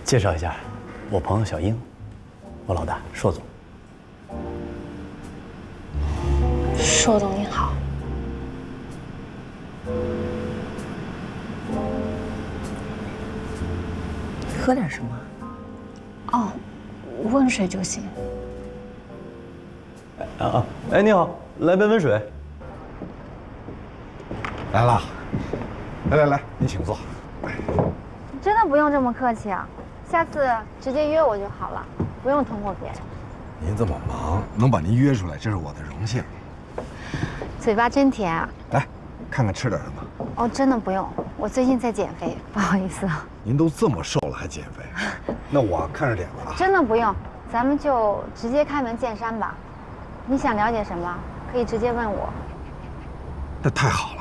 介绍一下，我朋友小英，我老大硕总。 硕总您好。 喝点什么？ 哦，温水就行。 哎，你好，来杯温水。 来了，来，您请坐。 真的不用这么客气啊，下次直接约我就好了，不用通过别人。 您这么忙，能把您约出来，这是我的荣幸。 嘴巴真甜啊！ 来，看看吃点什么。 哦，真的不用，我最近在减肥，不好意思啊。 您都这么瘦了还减肥？那我看着点了啊。 真的不用，咱们就直接开门见山吧。你想了解什么，可以直接问我。 那太好了。